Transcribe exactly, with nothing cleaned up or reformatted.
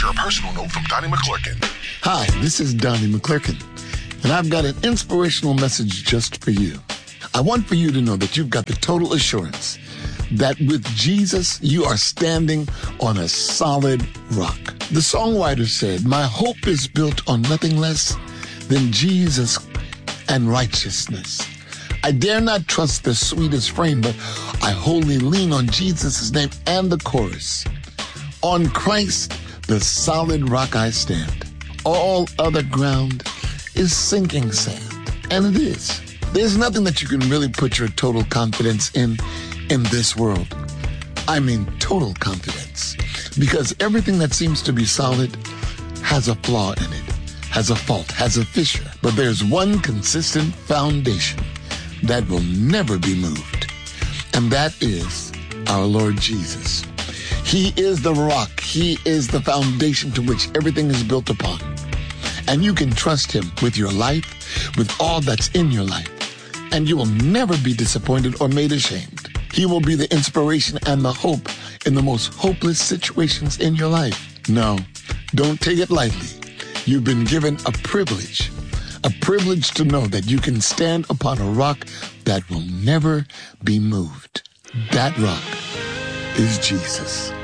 hear a personal note from Donnie McClurkin. Hi, this is Donnie McClurkin, and I've got an inspirational message just for you. I want for you to know that you've got the total assurance that with Jesus, you are standing on a solid rock. The songwriter said, "My hope is built on nothing less than Jesus and righteousness. I dare not trust the sweetest frame, but I wholly lean on Jesus' name." And the chorus, "On Christ, the solid rock I stand. All other ground is sinking sand." And it is. There's nothing that you can really put your total confidence in in this world. I mean total confidence. Because everything that seems to be solid has a flaw in it, has a fault, has a fissure. But there's one consistent foundation that will never be moved. And that is our Lord Jesus. He is the rock. He is the foundation to which everything is built upon. And you can trust him with your life, with all that's in your life. And you will never be disappointed or made ashamed. He will be the inspiration and the hope in the most hopeless situations in your life. No, don't take it lightly. You've been given a privilege, a privilege to know that you can stand upon a rock that will never be moved. That rock is Jesus.